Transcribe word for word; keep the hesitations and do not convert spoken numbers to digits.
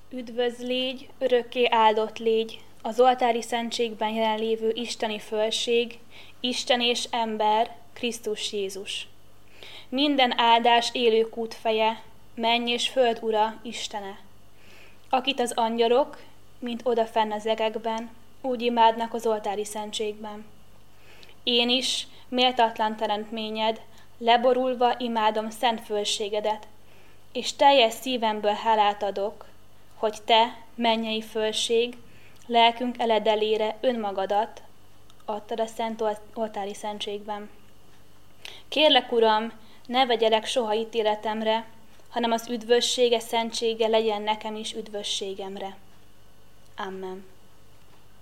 Üdvözl légy, örökké áldott légy, az oltári szentségben jelenlévő isteni fölség, Isten és ember, Krisztus Jézus. Minden áldás élők útfeje, menny és föld ura, Istene, akit az angyalok, mint odafenn az egekben, úgy imádnak az oltári szentségben. Én is, méltatlan teremtményed, leborulva imádom szent fölségedet, és teljes szívemből hálát adok, hogy te, mennyei fölség, lelkünk eledelére önmagadat adtad a szent oltári szentségben. Kérlek, Uram, ne vegyelek soha ítéletemre, hanem az üdvössége, szentsége legyen nekem is üdvösségemre. Amen.